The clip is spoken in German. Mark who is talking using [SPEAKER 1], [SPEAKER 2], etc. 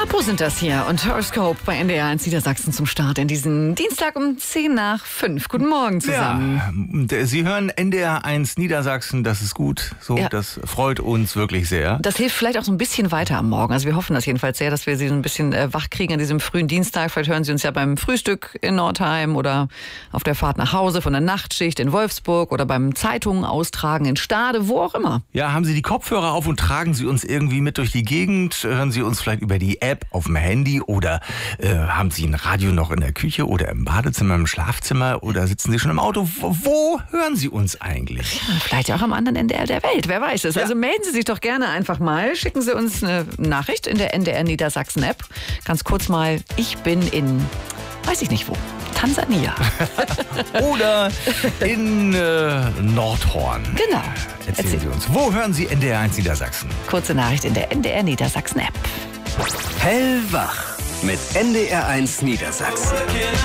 [SPEAKER 1] Harpo sind das hier und Horoscope bei NDR 1 Niedersachsen zum Start in diesen Dienstag um 10:05. Guten Morgen zusammen.
[SPEAKER 2] Ja, Sie hören NDR 1 Niedersachsen, das ist gut. So, ja. Das freut uns wirklich sehr.
[SPEAKER 1] Das hilft vielleicht auch so ein bisschen weiter am Morgen. Also wir hoffen das jedenfalls sehr, dass wir Sie so ein bisschen wach kriegen an diesem frühen Dienstag. Vielleicht hören Sie uns ja beim Frühstück in Nordheim oder auf der Fahrt nach Hause von der Nachtschicht in Wolfsburg oder beim Zeitungen austragen in Stade, wo auch immer.
[SPEAKER 2] Ja, haben Sie die Kopfhörer auf und tragen Sie uns irgendwie mit durch die Gegend? Hören Sie uns vielleicht über die App auf dem Handy oder haben Sie ein Radio noch in der Küche oder im Badezimmer, im Schlafzimmer oder sitzen Sie schon im Auto? Wo hören Sie uns eigentlich?
[SPEAKER 1] Ja, vielleicht auch am anderen Ende der Welt, wer weiß es. Ja. Also melden Sie sich doch gerne einfach mal, schicken Sie uns eine Nachricht in der NDR Niedersachsen App. Ganz kurz mal, ich bin in, weiß ich nicht wo, Tansania.
[SPEAKER 2] Oder in Nordhorn.
[SPEAKER 1] Genau.
[SPEAKER 2] Erzählen Sie uns, wo hören Sie NDR 1 Niedersachsen?
[SPEAKER 1] Kurze Nachricht in der NDR Niedersachsen App.
[SPEAKER 3] Hellwach mit NDR 1 Niedersachsen.